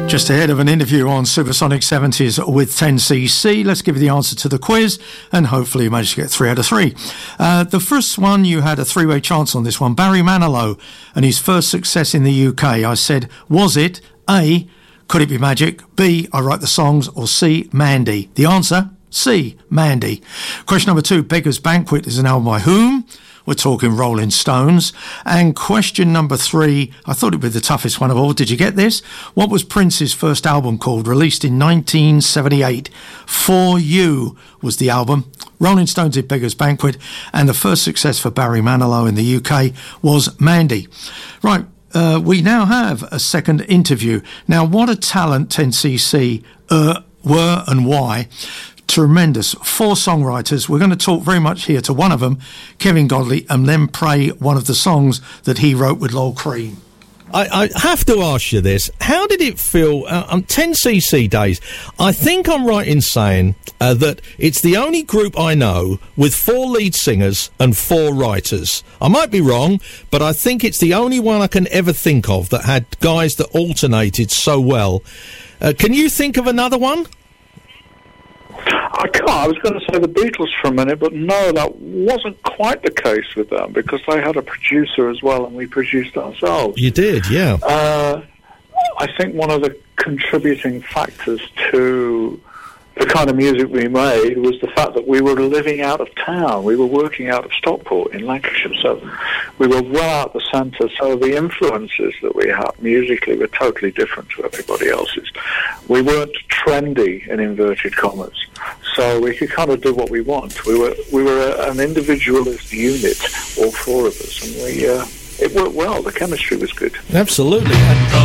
Just ahead of an interview on Supersonic 70s with 10cc, let's give you the answer to the quiz, and hopefully you managed to get 3 out of 3. The first one, you had a three-way chance on this one. Barry Manilow and his first success in the UK. I said, was it A, Could It Be Magic, B, I Write the Songs, or C, Mandy? The answer, C, Mandy. Question number 2, Beggar's Banquet is an album by whom? We're talking Rolling Stones. And question number 3, I thought it'd be the toughest one of all. Did you get this? What was Prince's first album called, released in 1978? For You was the album. Rolling Stones did Beggar's Banquet, and the first success for Barry Manilow in the UK was Mandy. Right, we now have a second interview. Now, what a talent 10cc were and why. Tremendous. 4 songwriters. We're going to talk very much here to one of them, Kevin Godley, and then play one of the songs that he wrote with Lol Creme. I have to ask you this. How did it feel on 10cc days? I think I'm right in saying that it's the only group I know with 4 lead singers and 4 writers. I might be wrong, but I think it's the only one I can ever think of that had guys that alternated so well. Can you think of another one? I can't. I was going to say the Beatles for a minute, but no, that wasn't quite the case with them, because they had a producer as well, and we produced ourselves. You did, yeah. I think one of the contributing factors to the kind of music we made was the fact that we were living out of town. We were working out of Stockport in Lancashire, so we were well out the centre, so the influences that we had musically were totally different to everybody else's. We weren't trendy, in inverted commas, so we could kind of do what we want. We were an individualist unit, all 4 of us, and it worked well. The chemistry was good. Absolutely.